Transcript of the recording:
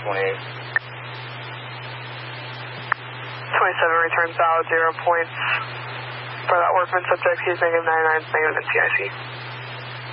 28. 27 returns valid, 0 points for that workman subject. He's negative 99, negative in CIC.